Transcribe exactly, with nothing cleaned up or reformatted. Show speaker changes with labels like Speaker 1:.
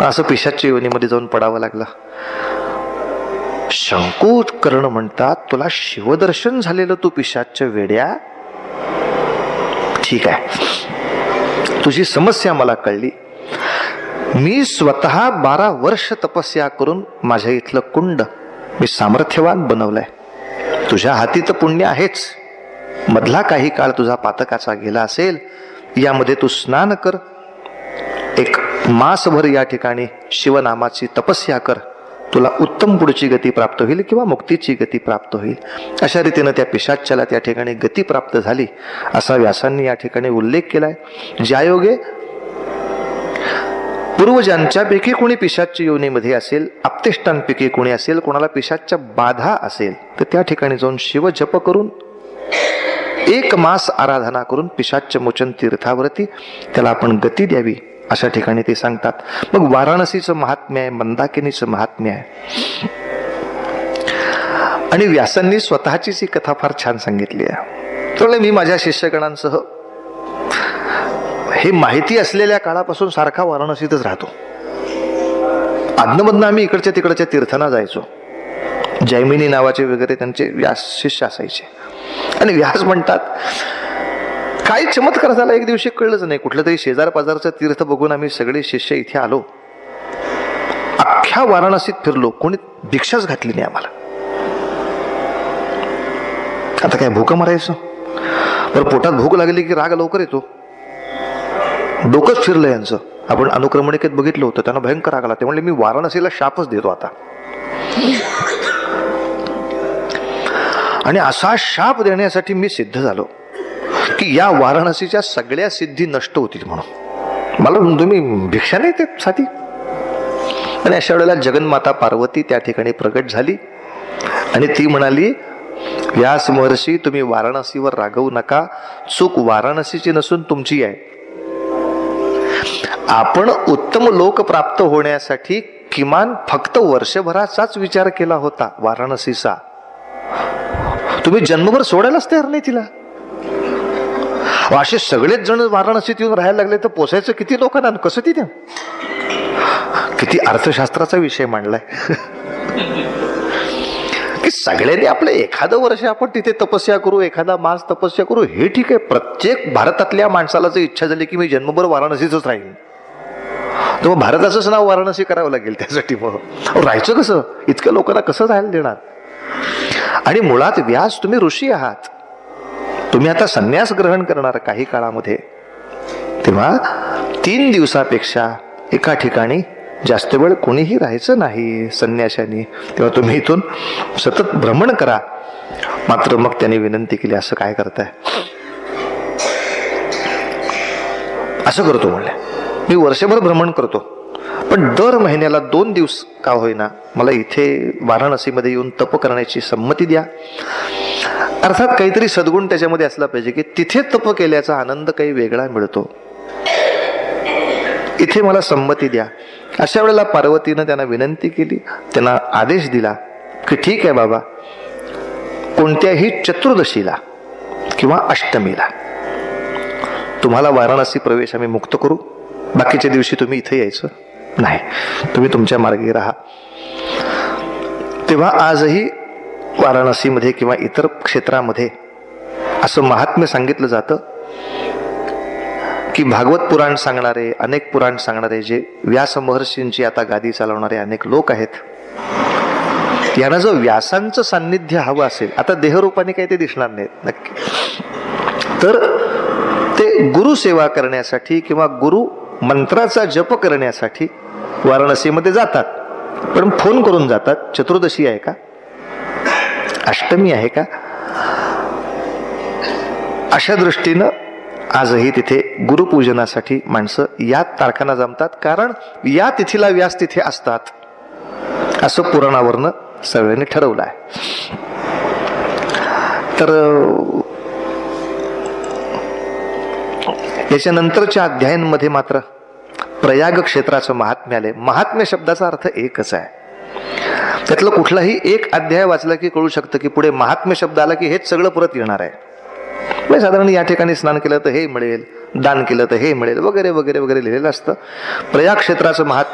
Speaker 1: असं पिशाच्या योनीमध्ये जाऊन पडावं लागलं. शंकुकर्ण म्हणतात, तुला शिवदर्शन झालेलं तू पिशाच्या वेड्या. ठीक आहे, तुझी समस्या मला कळली. मी स्वतः बारा वर्ष तपस्या करून माझ्या इथलं कुंड मी सामर्थ्यवान बनवलंय. तुझ्या हाती तर पुण्य आहेच. मधला काही काळ तुझा पातकाचा गेला असेल, यामध्ये तू स्नान कर, एक मासभर या ठिकाणी शिवनामाची तपस्या कर, तुला उत्तम पुढची गती प्राप्त होईल किंवा मुक्तीची गती प्राप्त होईल. अशा रीतीनं त्या पिशाच्याला त्या ठिकाणी गती प्राप्त झाली असा व्यासांनी या ठिकाणी उल्लेख केलाय. ज्यायोगे पूर्वजांच्यापैकी कोणी पिशाच्य योनीमध्ये असेल, आप्तेष्टांपैकी कोणी असेल, कोणाला पिशाच्या बाधा असेल, तर त्या ठिकाणी जाऊन शिव जप करून एक मास आराधना करून पिशाच्य मोचन तीर्थावरती त्याला आपण गती द्यावी, अशा ठिकाणी ते सांगतात. मग वाराणसीचं महात्म्य आहे, मंदाकिनीचं महात्म्य आहे. आणि व्यासांनी स्वतःचीच ही कथा फार छान सांगितली आहे. तर मी माझ्या शिष्यगणांसह हे माहिती असलेल्या काळापासून सारखा वाराणसीतच राहतो. आदनमधनं आम्ही इकडच्या तिकडच्या तीर्थांना जायचो. जैमिनी नावाचे वगैरे त्यांचे व्यास शिष्य असायचे. आणि व्यास म्हणतात, काही चमत्कार झाला एक दिवशी कळलंच नाही. कुठलं तरी शेजार पाजारचं तीर्थ बघून आम्ही सगळे शिष्य इथे आलो. अख्ख्या वाराणसीत फिरलो, कोणी भिक्षाच घातली नाही आम्हाला. आता काय भूक मारायचं? बरं, पोटात भूक लागली की राग लवकर येतो. डोकंच फिरलं यांचं. आपण अनुक्रमणिकेत बघितलं होतं, त्यांना भयंकर राग आला. ते म्हणले, मी वाराणसीला शापच देतो आता. आणि असा शाप देण्यासाठी मी सिद्ध झालो की या वाराणसीच्या सगळ्या सिद्धी नष्ट होतील म्हणून. मला तुम्ही भिक्षा नाही देत साठी. आणि अशा वेळेला जगन्माता पार्वती त्या ठिकाणी प्रगट झाली आणि ती म्हणाली, व्यास महर्षी, तुम्ही वाराणसीवर रागवू नका. चूक वाराणसीची नसून तुमची आहे. आपण उत्तम लोक प्राप्त होण्यासाठी किमान फक्त वर्षभराचाच विचार केला होता वाराणसीचा. तुम्ही जन्मभर सोडायलाच तयार नाही तिला. असे सगळेच जण वाराणसीत येऊन राहायला लागले तर पोसायचं किती लोकांना, कसं तिथे? किती अर्थशास्त्राचा विषय मांडलाय की सगळ्यांनी आपलं एखादं वर्ष आपण तिथे तपस्या करू, एखादा मास तपस्या करू, हे ठीक आहे. प्रत्येक भारतातल्या माणसाला जर इच्छा झाली की मी जन्मभर वाराणसीतच राहील, तर मग भारताचंच नाव वाराणसी करावं लागेल त्यासाठी. मग राहायचं कसं? इतक्या लोकांना कसं राहायला देणार? आणि मुळात व्यास, तुम्ही ऋषी आहात, तुम्ही आता संन्यास ग्रहण करणार काही काळामध्ये, तेव्हा तीन दिवसापेक्षा एका ठिकाणी जास्त वेळ कोणीही राहायचं नाही संन्याशाने. तेव्हा तुम्ही इथून सतत भ्रमण करा. मात्र मग त्यांनी विनंती केली, असं काय करताय? असं करतो म्हणले, मी वर्षभर भ्रमण करतो, पण दर महिन्याला दोन दिवस का होईना मला इथे वाराणसीमध्ये येऊन तप करण्याची संमती द्या. अर्थात काहीतरी सद्गुण त्याच्यामध्ये असला पाहिजे की तिथे तप केल्याचा आनंद काही वेगळा मिळतो. इथे मला संमती द्या. अशा वेळेला पार्वतीनं त्यांना विनंती केली, त्यांना आदेश दिला की ठीक आहे बाबा, कोणत्याही चतुर्दशीला किंवा अष्टमीला तुम्हाला वाराणसी प्रवेश आम्ही मुक्त करू. बाकीच्या दिवशी तुम्ही इथे यायचं नाही, तुम्ही तुमच्या मार्गी राहा. तेव्हा आजही वाराणसीमध्ये किंवा इतर क्षेत्रामध्ये असं महात्म्य सांगितलं जातं की भागवत पुराण सांगणारे, अनेक पुराण सांगणारे जे व्यास महर्षींची आता गादी चालवणारे अनेक लोक आहेत, यांना जर व्यासांचं सान्निध्य हवं असेल, आता देहरूपाने काही ते दिसणार नाहीत नक्की, तर ते गुरु सेवा करण्यासाठी किंवा गुरु मंत्राचा जप करण्यासाठी वाराणसीमध्ये जातात. पण फोन करून जातात, चतुर्दशी आहे का, अष्टमी आहे का. अशा दृष्टीनं आजही तिथे गुरुपूजनासाठी माणसं या तारखांना जमतात, कारण या तिथीला व्यास तिथे असतात असं पुराणावरनं सगळ्यांनी ठरवलं आहे. तर याच्यानंतरच्या अध्यायांमध्ये मात्र प्रयाग क्षेत्राचं महात्म्य आले. महात्म्य शब्दाचा अर्थ एकच आहे. त्यातलं कुठलाही एक अध्याय वाचला की कळू शकतं की पुढे महात्म्य शब्द आला की हेच सगळं परत येणार आहे. म्हणजे साधारण या ठिकाणी स्नान केलं तर हे मिळेल, दान केलं तर हे मिळेल, वगैरे वगैरे वगैरे लिहिलेलं असतं. प्रयाग क्षेत्राचं महात्म्य